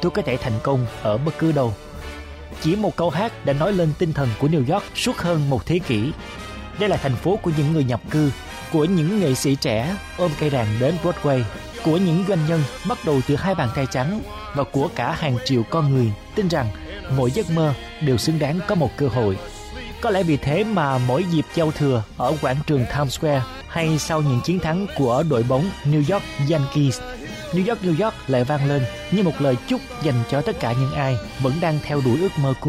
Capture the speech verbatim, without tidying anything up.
tôi có thể thành công ở bất cứ đâu. Chỉ một câu hát đã nói lên tinh thần của New York suốt hơn một thế kỷ. Đây là thành phố của những người nhập cư, của những nghệ sĩ trẻ ôm cây đàn đến Broadway, của những doanh nhân bắt đầu từ hai bàn tay trắng và của cả hàng triệu con người tin rằng mỗi giấc mơ đều xứng đáng có một cơ hội. Có lẽ vì thế mà mỗi dịp giao thừa ở quảng trường Times Square hay sau những chiến thắng của đội bóng New York Yankees, New York New York lại vang lên như một lời chúc dành cho tất cả những ai vẫn đang theo đuổi ước mơ của